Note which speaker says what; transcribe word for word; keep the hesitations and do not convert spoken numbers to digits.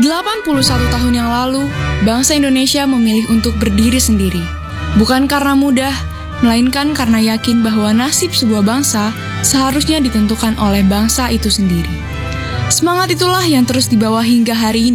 Speaker 1: delapan puluh satu tahun yang lalu, bangsa Indonesia memilih untuk berdiri sendiri. Bukan karena mudah, melainkan karena yakin bahwa nasib sebuah bangsa seharusnya ditentukan oleh bangsa itu sendiri. Semangat itulah yang terus dibawa hingga hari ini.